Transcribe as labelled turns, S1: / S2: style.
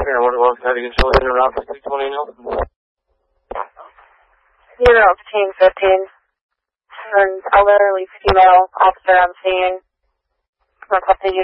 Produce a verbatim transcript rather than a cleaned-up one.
S1: Here, what about how to get you in around for three twenty Nelson?
S2: Zero fifteen fifteen. And elderly female officer on scene. Requested you